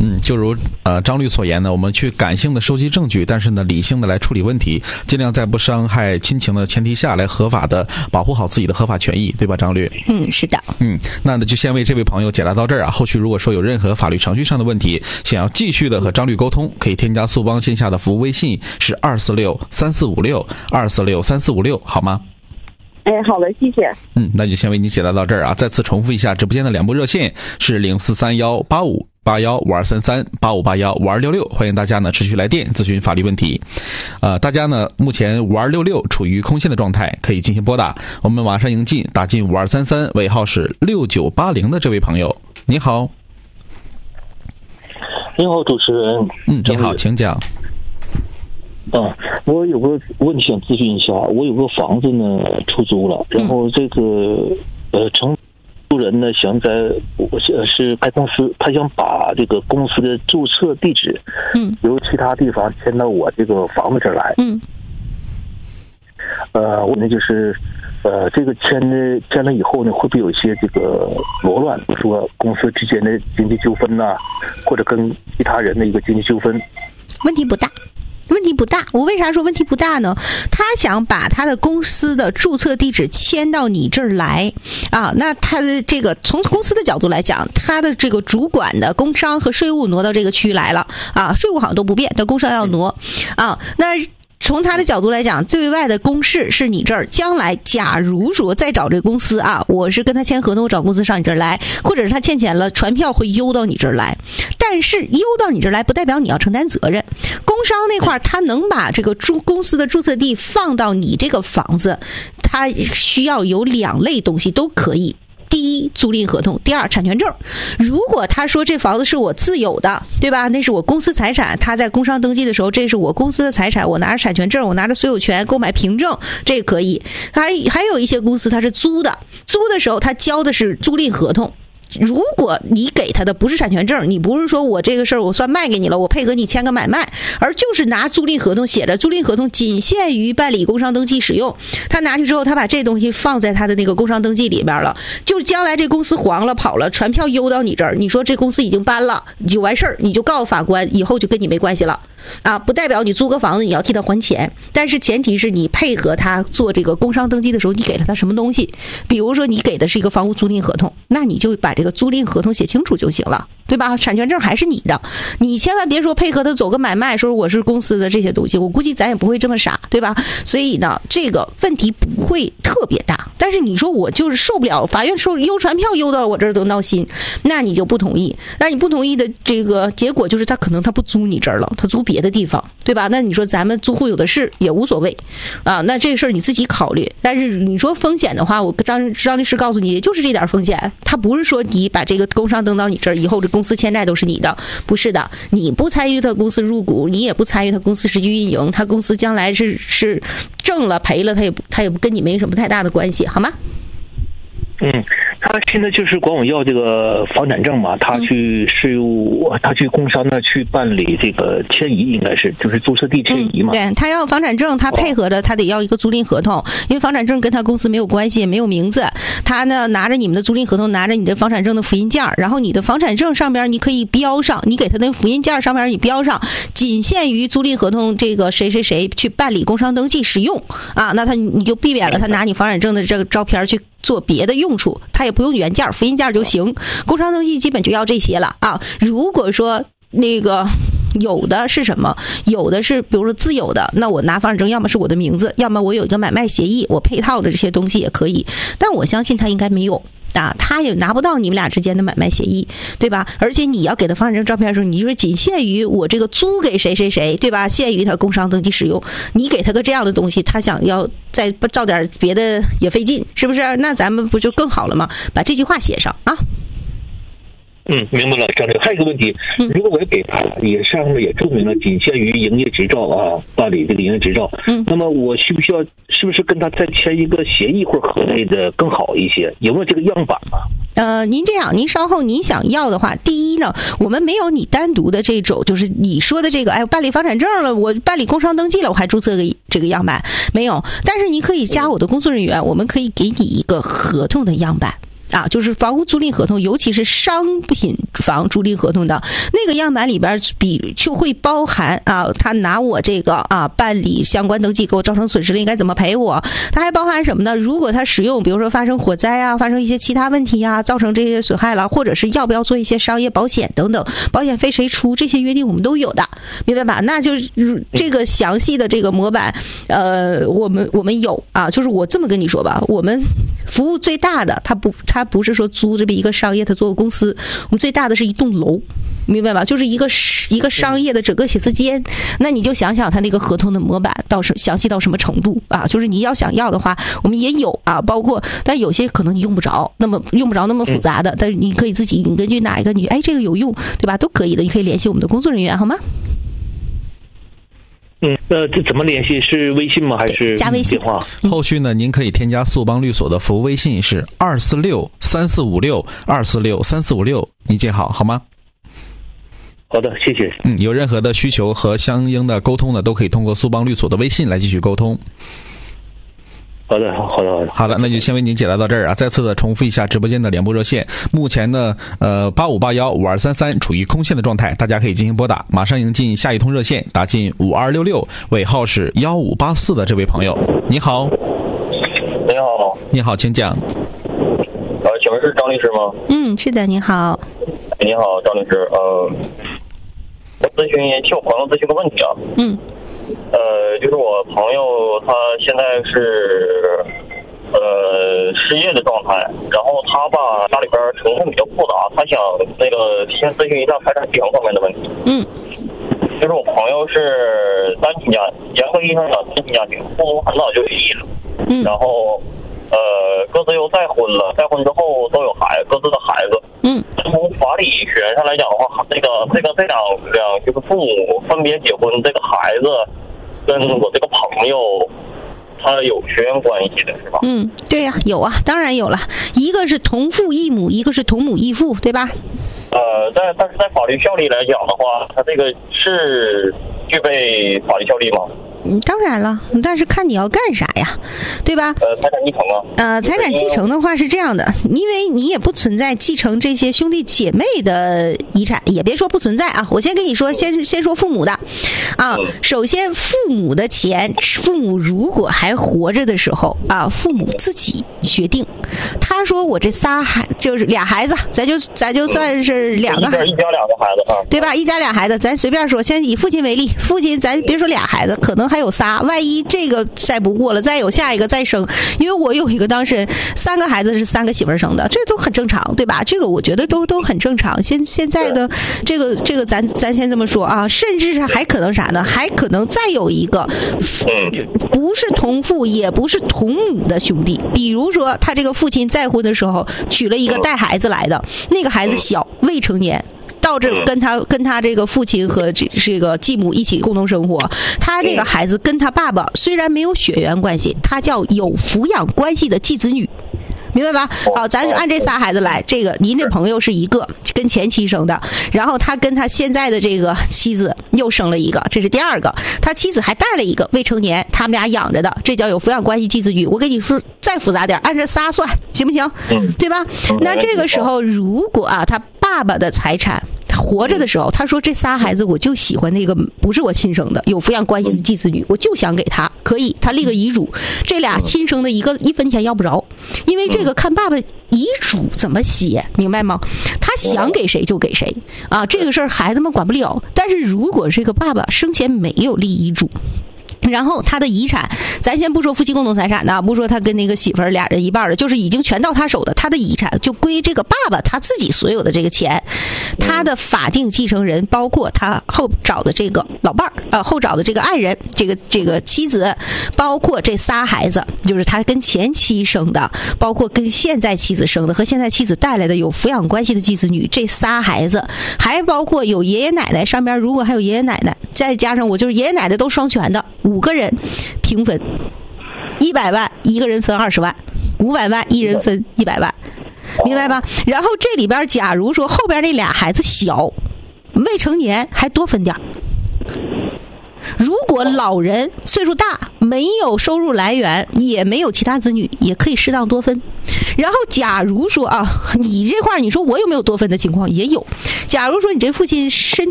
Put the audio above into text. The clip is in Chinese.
就如张律所言呢，我们去感性的收集证据，但是呢理性的来处理问题，尽量在不伤害亲情的前提下来合法的保护好自己的合法权益，对吧，张律？ 是的。 那就先为这位朋友解答到这儿啊。后续如果说有任何法律程序上的问题，想要继续的和张律沟通，可以添加速帮线下的服务微信是2463456，2463456，好吗？ 好的，谢谢。 那就先为你解答到这儿啊。再次重复一下，直播间的2部热线是04318581523385815266，欢迎大家呢持续来电咨询法律问题。大家呢目前5266处于空线的状态，可以进行拨打。我们马上迎进打进5233尾号是6980的这位朋友，你好。 你好，主持人。 你好，请讲。 我有个问题想咨询一下，我有个房子呢出租了，然后这个承租人呢是该公司，他想把这个公司的注册地址由其他地方迁到我这个房子这儿来。我呢就是这个迁了以后呢，会不会有一些这个罗乱，比如说公司之间的经济纠纷呐，或者跟其他人的一个经济纠纷？ 问题不大。我为啥说问题不大呢？他想把他的公司的注册地址迁到你这儿来啊，那他的这个从公司的角度来讲，他的这个主管的工商和税务挪到这个区来了啊，税务好像都不变，但工商要挪啊。那从他的角度来讲，对外的公示是你这儿，将来假如说再找这个公司啊，我是跟他签合同，我找公司上你这儿来，或者是他欠钱了，传票会邮到你这儿来，但是邮到你这儿来不代表你要承担责任。工商那块他能把这个公司的注册地放到你这个房子，他需要有2类东西都可以。第一，租赁合同；第二，产权证。如果他说这房子是我自有的，对吧？那是我公司财产，他在工商登记的时候，这是我公司的财产，我拿着产权证，我拿着所有权购买凭证，这个可以。还有一些公司他是租的，租的时候他交的是租赁合同。如果你给他的不是产权证，你不是说我这个事儿我算卖给你了，我配合你签个买卖，而就是拿租赁合同，写着租赁合同仅限于办理工商登记使用，他拿去之后，他把这东西放在他的那个工商登记里边了，就将来这公司黄了跑了，传票邮到你这儿，你说这公司已经搬了，你就完事儿，你就告诉法官，以后就跟你没关系了啊！不代表你租个房子你要替他还钱，但是前提是你配合他做这个工商登记的时候，你给了他什么东西，比如说你给的是一个房屋租赁合同，那你就把这个租赁合同写清楚就行了，对吧？产权证还是你的，你千万别说配合他走个买卖，说我是公司的这些东西，我估计咱也不会这么傻，对吧？所以呢，这个问题不会特别大。但是你说我就是受不了，法院邮传票邮到我这儿都闹心，那你就不同意。那你不同意的这个结果就是他可能他不租你这儿了，他租别的地方，对吧？那你说咱们租户有的是也无所谓啊，那这事儿你自己考虑。但是你说风险的话，我张律师告诉你，就是这点风险，他不是说你把这个工商登到你这儿以后，这公司欠债都是你的，不是的，你不参与他公司入股，你也不参与他公司实际运营，他公司将来是挣了赔了，他也不跟你没什么太大的关系，好吗？ 他现在就是管我要这个房产证嘛，他去税务，他去工商那去办理这个迁移，应该是就是注册地迁移嘛。 对，他要房产证，他配合着他得要一个租赁合同，因为房产证跟他公司没有关系，没有名字。他呢拿着你们的租赁合同，拿着你的房产证的复印件，然后你的房产证上边你可以标上，你给他的复印件上面你标上，仅限于租赁合同这个谁谁谁去办理工商登记使用啊，那你就避免了他拿你房产证的这个照片去做别的用处，他也不用原件，复印件就行。工商登记基本就要这些了啊。如果说那个有的是什么，有的是比如说自有的，那我拿房产证要么是我的名字，要么我有一个买卖协议，我配套的这些东西也可以。但我相信他应该没有啊，他也拿不到你们俩之间的买卖协议，对吧？而且你要给他房产证照片的时候，你就是仅限于我这个租给谁谁谁，对吧？限于他工商登记使用。你给他个这样的东西，他想要再照点别的也费劲，是不是？那咱们不就更好了吗？把这句话写上啊。 明白了，张律师。还有一个问题，如果我也给他也上面也注明了仅限于营业执照啊，办理这个营业执照，那么我是不是跟他再签一个协议或者合同的更好一些？有没有这个样板啊？ 您这样，您稍后您想要的话，第一呢，我们没有你单独的这种，就是你说的这个，哎，办理房产证了，我办理工商登记了，我还注册个这个样板没有？但是你可以加我的工作人员，我们可以给你一个合同的样板。 啊，就是房屋租赁合同，尤其是商品房租赁合同的那个样板里边就会包含啊，他拿我这个啊办理相关登记给我造成损失了，应该怎么赔我？它还包含什么呢？如果它使用，比如说发生火灾啊，发生一些其他问题啊，造成这些损害了，或者是要不要做一些商业保险等等，保险费谁出，这些约定我们都有的，明白吧？那就是这个详细的这个模板，我们有啊，就是我这么跟你说吧，我们服务最大的，它不是说租这么一个商业，它做个公司，我们最大的是一栋楼，明白吧？就是一个商业的整个写字间，那你就想想它那个合同的模板详细到什么程度啊？就是你要想要的话，我们也有啊，包括，但有些可能你用不着那么复杂的，但是你可以自己，你根据哪一个你这个有用，对吧？都可以的，你可以联系我们的工作人员，好吗？ 这怎么联系？是微信吗？还是加微信电话？ 后续呢，您可以添加速邦律所的服务微信是2463456，2463456，您记好吗？ 好的，谢谢。 有任何的需求和相应的沟通呢，都可以通过速邦律所的微信来继续沟通。 好的， 那就先为您解答到这儿啊。再次的重复一下直播间的联播热线，目前呢，85815233处于空线的状态，大家可以进行拨打。马上迎进下一通热线，打进5266，尾号是1584的这位朋友，你好。你好，请讲。 请问是张律师吗？ 是的，你好。 你好，张律师。我替我朋友咨询个问题啊。就是我朋友他现在是失业的状态，然后他吧家里边情况比较复杂，他想先咨询一下财产继承方面的问题。就是我朋友是单亲家，严格意义上讲单亲家庭，父母很早就离异了，然后各自又再婚了，再婚之后都有各自的孩子。从法理学上来讲的话，这两就是父母分别结婚，这个孩子跟我这个朋友他有血缘关系的是吧？ 对呀，有啊，当然有了，一个是同父异母，一个是同母异父，对吧？ 但是在法律效力来讲的话，他这个是具备法律效力吗？ 当然了，但是看你要干啥呀，对吧？ 财产继承啊。 财产继承的话是这样的，因为你也不存在继承这些兄弟姐妹的遗产，也别说不存在啊。我先跟你说，先说父母的啊。首先，父母的钱，父母如果还活着的时候啊，父母自己决定。他说我这就是俩孩子，咱就算是两个， 一家两个孩子啊， 对吧？一家俩孩子，咱随便说，先以父亲为例，父亲咱别说俩孩子，可能还有仨，万一这个再不过了，再有下一个再生，因为我有一个当事人，3个孩子是3个媳妇儿生的，这都很正常，对吧？这个我觉得都很正常。现在的这个咱先这么说啊，甚至是还可能啥呢？还可能再有一个，不是同父也不是同母的兄弟，比如说他这个父亲再婚的时候娶了一个带孩子来的，那个孩子小，未成年。到这跟他这个父亲和这个继母一起共同生活，他这个孩子跟他爸爸虽然没有血缘关系，他叫有抚养关系的继子女，明白吧？好，咱就按这仨孩子来。这个您这朋友是一个跟前妻生的，然后他跟他现在的这个妻子又生了一个，这是第二个。他妻子还带了一个未成年，他们俩养着的，这叫有抚养关系继子女。我跟你说再复杂点，按这仨算行不行？对吧？那这个时候如果啊，他爸爸的财产活着的时候，他说这仨孩子我就喜欢那个不是我亲生的有抚养关系的继子女，我就想给他，可以他立个遗嘱，这俩亲生的一分钱要不着，因为这个看爸爸遗嘱怎么写，明白吗？他想给谁就给谁啊，这个事儿孩子们管不了。但是如果这个爸爸生前没有立遗嘱，然后他的遗产，咱先不说夫妻共同财产的，不说他跟那个媳妇儿俩人一半的，就是已经全到他手的，他的遗产就归这个爸爸他自己所有的这个钱。他的法定继承人包括他后找的这个老伴儿，后找的这个爱人，这个妻子，包括这仨孩子，就是他跟前妻生的，包括跟现在妻子生的和现在妻子带来的有抚养关系的继子女，这仨孩子，还包括有爷爷奶奶，上边如果还有爷爷奶奶，再加上我就是爷爷奶奶都双全的，5个人平分，100万一个人分20万，500万一人分100万，明白吧？然后这里边假如说后边那俩孩子小，未成年还多分点， 如果老人岁数大，没有收入来源，也没有其他子女，也可以适当多分。然后假如说啊，你这块你说我有没有多分的情况？也有。假如说你这父亲身